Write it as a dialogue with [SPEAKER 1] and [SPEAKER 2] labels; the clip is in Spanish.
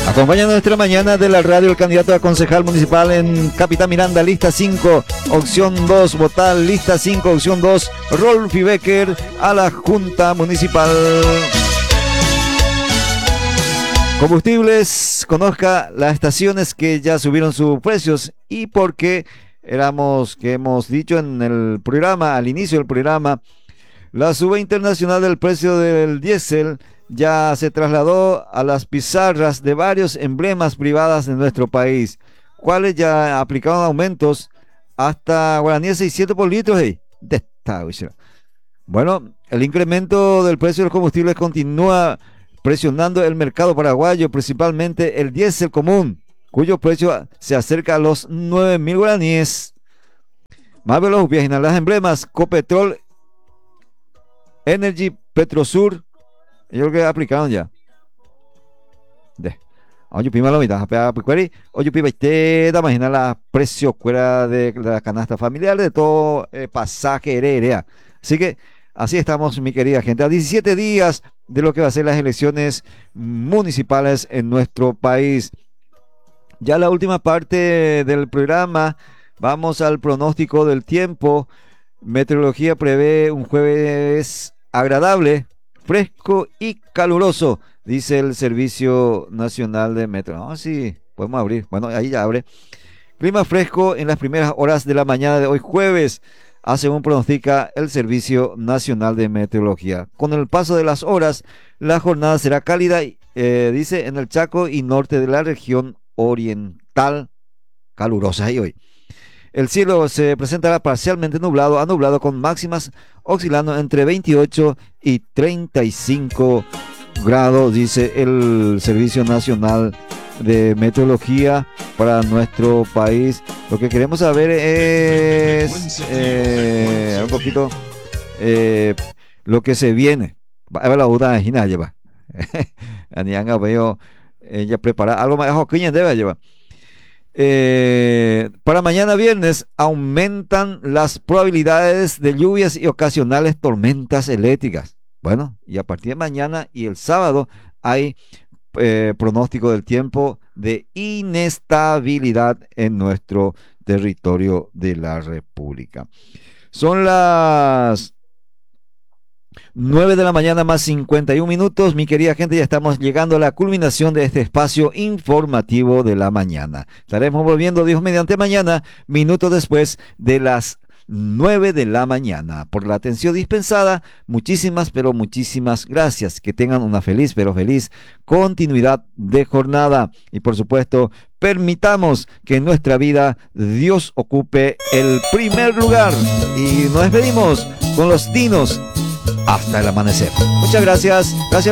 [SPEAKER 1] Acompaña nuestra mañana de la radio el candidato a concejal municipal en Capitán Miranda, lista 5, opción 2, votar, lista 5, opción 2, Rolfi Becker a la Junta Municipal. Combustibles, conozca las estaciones que ya subieron sus precios y por qué hemos dicho en el programa, al inicio del programa, la suba internacional del precio del diésel ya se trasladó a las pizarras de varios emblemas privadas de nuestro país, cuales ya aplicaron aumentos hasta guaraníes 600 por litro. Hey. Bueno, el incremento del precio de los combustibles continúa presionando el mercado paraguayo, principalmente el diésel común, cuyo precio se acerca a los 9.000 guaraníes. Más veloz, las emblemas Copetrol, Energy, Petrosur, yo creo que aplicaron ya. Oye, pima la mitad, oye, pima, imagina la precio fuera de la canasta familiar, de todo pasaje, heredera. Así que así estamos, mi querida gente, a 17 días de lo que va a ser las elecciones municipales en nuestro país. Ya la última parte del programa, vamos al pronóstico del tiempo. Meteorología prevé un jueves agradable, fresco y caluroso, dice el Servicio Nacional de Meteo. Sí, podemos abrir. Bueno, ahí ya abre. Clima fresco en las primeras horas de la mañana de hoy jueves, según pronostica el Servicio Nacional de Meteorología. Con el paso de las horas, la jornada será cálida, dice, en el Chaco y norte de la región oriental, calurosa y hoy. El cielo se presentará parcialmente nublado a nublado con máximas oscilando entre 28 y 35 grados, dice el Servicio Nacional de Meteorología para nuestro país. Lo que queremos saber es un poquito lo que se viene. La duda es lleva. Veo ella prepara algo más debe llevar. Para mañana viernes aumentan las probabilidades de lluvias y ocasionales tormentas eléctricas. Bueno, y a partir de mañana y el sábado hay pronóstico del tiempo de inestabilidad en nuestro territorio de la República. Son las 9 de la mañana más 51 minutos, mi querida gente, ya estamos llegando a la culminación de este espacio informativo de la mañana. Estaremos volviendo, Dios mediante, mañana, minutos después de las 9 de la mañana. Por la atención dispensada, muchísimas, pero muchísimas gracias. Que tengan una feliz, pero feliz continuidad de jornada. Y por supuesto, permitamos que en nuestra vida Dios ocupe el primer lugar. Y nos despedimos con los dinos hasta el amanecer. Muchas gracias. Gracias.